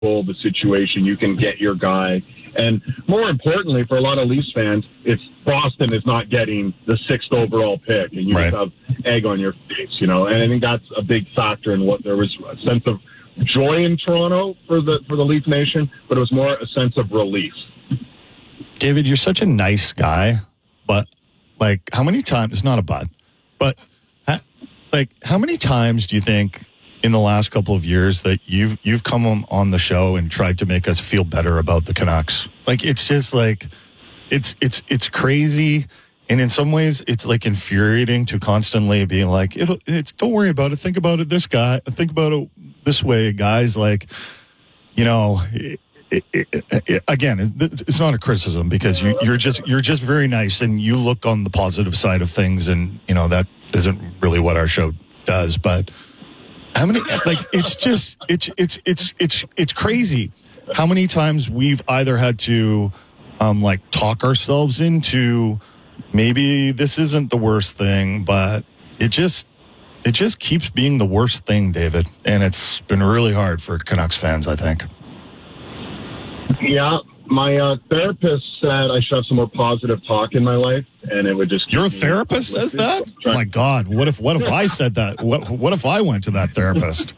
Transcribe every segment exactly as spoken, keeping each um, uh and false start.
the situation. You can get your guy. And more importantly, for a lot of Leafs fans, it's Boston is not getting the sixth overall pick, and you right. just have egg on your face, you know. And I think that's a big factor in what there was a sense of joy in Toronto for the for the Leaf Nation, but it was more a sense of relief. David, you're such a nice guy, but like, how many times? It's not a but, but like, how many times do you think in the last couple of years that you've you've come on, on the show and tried to make us feel better about the Canucks? Like, it's just like, it's it's it's crazy, and in some ways, it's like infuriating to constantly being like, it'll it's don't worry about it. Think about it this guy. Think about it this way, guys. Like, you know. It, It, it, it, again, it's not a criticism because you, you're just you're just very nice and you look on the positive side of things, and you know that isn't really what our show does. But how many like it's just it's it's it's it's it's crazy how many times we've either had to um, like talk ourselves into maybe this isn't the worst thing, but it just it just keeps being the worst thing, David, and it's been really hard for Canucks fans, I think. Yeah, my uh, therapist said I should have some more positive talk in my life, and it would just. Your therapist says that? Oh my God! What if what if I said that? What what if I went to that therapist?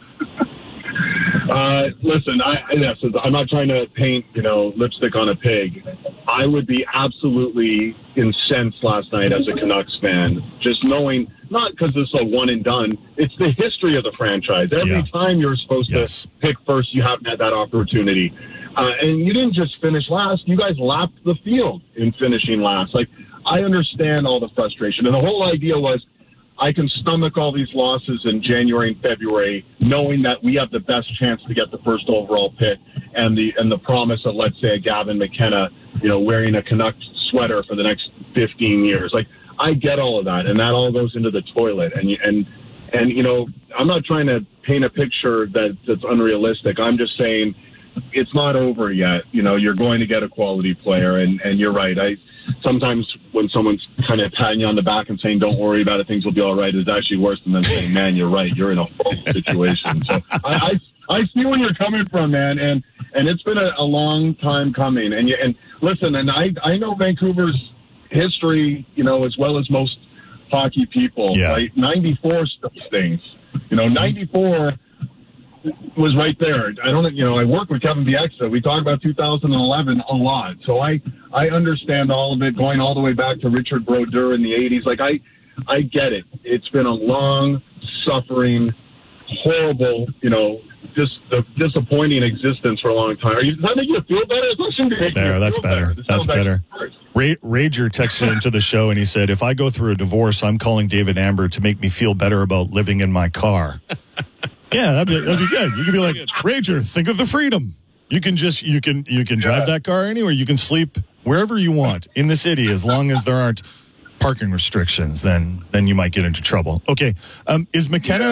Uh, listen, I, yes, I'm not trying to paint, you know, lipstick on a pig. I would be absolutely incensed last night as a Canucks fan, just knowing, not because it's a one and done, it's the history of the franchise. Every yeah. time you're supposed yes. to pick first, you haven't had that opportunity. Uh, and you didn't just finish last. You guys lapped the field in finishing last. Like, I understand all the frustration. And the whole idea was I can stomach all these losses in January and February, knowing that we have the best chance to get the first overall pick and the and the promise of, let's say, a Gavin McKenna, you know, wearing a Canucks sweater for the next fifteen years. Like, I get all of that, and that all goes into the toilet. And, and, and you know, I'm not trying to paint a picture that, that's unrealistic. I'm just saying it's not over yet. You know, you're going to get a quality player, and, and you're right. I sometimes when someone's kind of patting you on the back and saying, don't worry about it, things will be all right, is actually worse than them saying, man, you're right, you're in a horrible situation. So I, I, I see where you're coming from, man, and, and it's been a, a long time coming. And, you, and listen, and I, I know Vancouver's history, you know, as well as most hockey people. Yeah. Right? ninety-four still stings. You know, ninety-four was right there. I don't, you know, I work with Kevin Bieksa. We talk about two thousand eleven a lot. So I, I understand all of it, going all the way back to Richard Brodeur in the eighties. Like, I, I get it. It's been a long, suffering, horrible, you know, just a disappointing existence for a long time. Are you, does that make you feel better? There, that's better. better. That's better. Ra- Rager texted into the show and he said, if I go through a divorce, I'm calling David Amber to make me feel better about living in my car. Yeah, that'd be, that'd be good. You could be like, Rager, think of the freedom. You can just, you can, you can drive yeah. that car anywhere. You can sleep wherever you want in the city, as long as there aren't parking restrictions. Then, then you might get into trouble. Okay, um, is McKenna